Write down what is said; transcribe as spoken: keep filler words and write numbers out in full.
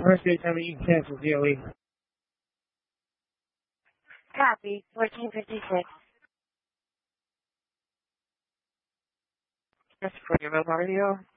Mercy, time you can cancel D L E. Copy, fourteen fifty-six. That's for your mobile radio.